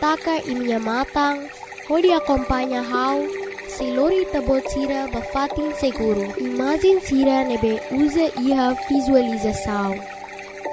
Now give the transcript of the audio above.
taka imnya matang, hodi acompanha hau, se lori tabot sira bafatin seguro. Imagem sira nebe usa iha visualização.